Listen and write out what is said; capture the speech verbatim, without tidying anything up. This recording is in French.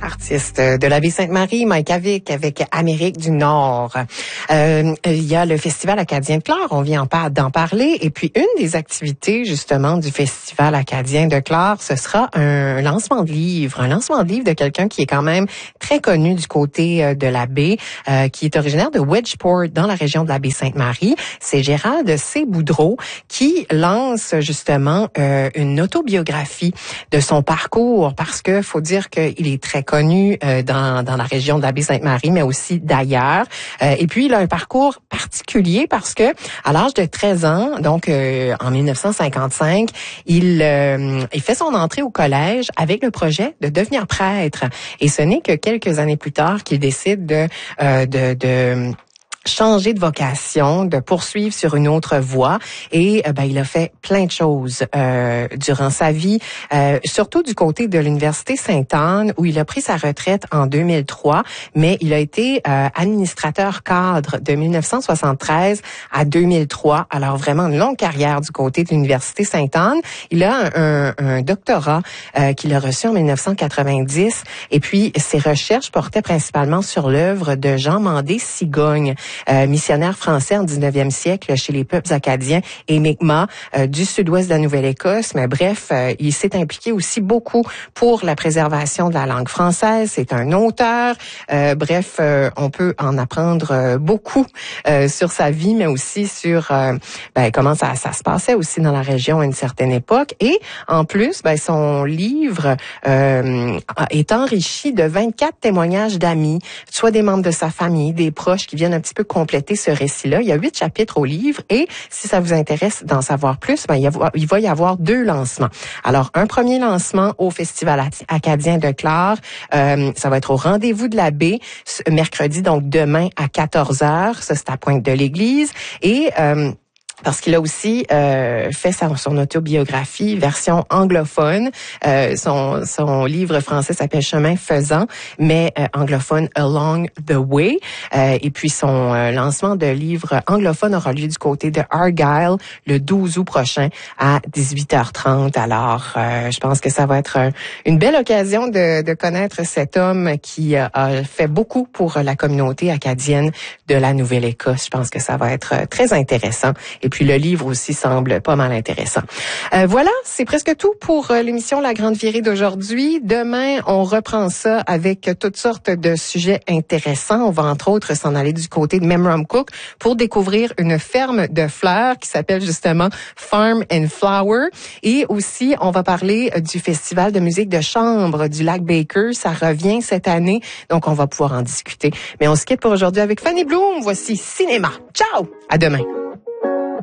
artiste de la Baie-Sainte-Marie, Mike Avic, avec Amérique du Nord. Euh, il y a le Festival acadien de Clare, on vient d'en parler. Et puis, une des activités, justement, du Festival acadien de Clare, ce sera un lancement de livre. Un lancement de livre de quelqu'un qui est quand même très connu du côté de la baie, euh, qui est originaire de Wedgeport, dans la région de la Baie-Sainte-Marie. C'est Gérald C. Boudreau qui lance, justement, euh, une autobiographie de son parcours, parce que faut dire qu'il est très connu euh, dans, dans la région de la Baie-Sainte-Marie, mais aussi d'ailleurs. Euh, et puis, il a un parcours particulier parce que, à l'âge de treize ans, donc euh, en dix-neuf cent cinquante-cinq, il, euh, il fait son entrée au collège avec le projet de devenir prêtre. Et ce n'est que quelques années plus tard qu'il décide de, euh, de, de changer de vocation, de poursuivre sur une autre voie. Et euh, ben, il a fait plein de choses euh, durant sa vie, euh, surtout du côté de l'Université Sainte-Anne, où il a pris sa retraite en deux mille trois, mais il a été euh, administrateur cadre de dix-neuf cent soixante-treize à deux mille trois. Alors vraiment une longue carrière du côté de l'Université Sainte-Anne. Il a un, un, un doctorat euh, qu'il a reçu en dix-neuf cent quatre-vingt-dix, et puis ses recherches portaient principalement sur l'œuvre de Jean Mandé-Cigogne, Euh, missionnaire français en dix-neuvième siècle chez les peuples acadiens et Mi'kmaq euh, du sud-ouest de la Nouvelle-Écosse. Mais bref, euh, il s'est impliqué aussi beaucoup pour la préservation de la langue française. C'est un auteur. Euh, bref, euh, on peut en apprendre euh, beaucoup euh, sur sa vie, mais aussi sur euh, ben, comment ça, ça se passait aussi dans la région à une certaine époque. Et en plus, ben, son livre euh, est enrichi de vingt-quatre témoignages d'amis, soit des membres de sa famille, des proches qui viennent un petit peu compléter ce récit-là. Il y a huit chapitres au livre et si ça vous intéresse d'en savoir plus, ben, il, y a, il va y avoir deux lancements. Alors, un premier lancement au Festival acadien de Clare. Euh, ça va être au Rendez-vous de la Baie, mercredi, donc demain à quatorze heures. Ça, c'est à Pointe-de-l'Église. Et... Euh, parce qu'il a aussi euh, fait sa, son autobiographie version anglophone. Euh, son, son livre français s'appelle Chemin faisant, mais euh, anglophone Along the Way. Euh, et puis son euh, lancement de livre anglophone aura lieu du côté de Argyle le douze août prochain à dix-huit heures trente. Alors, euh, je pense que ça va être une belle occasion de, de connaître cet homme qui euh, a fait beaucoup pour la communauté acadienne de la Nouvelle-Écosse. Je pense que ça va être très intéressant. Et puis le livre aussi semble pas mal intéressant. Euh, voilà, c'est presque tout pour euh, l'émission La Grande Virée d'aujourd'hui. Demain, on reprend ça avec toutes sortes de sujets intéressants. On va entre autres s'en aller du côté de Memramcook pour découvrir une ferme de fleurs qui s'appelle justement Farm and Flower. Et aussi, on va parler du Festival de musique de chambre du Lac Baker. Ça revient cette année, donc on va pouvoir en discuter. Mais on se quitte pour aujourd'hui avec Fanny Bloom. Voici Cinéma. Ciao! À demain.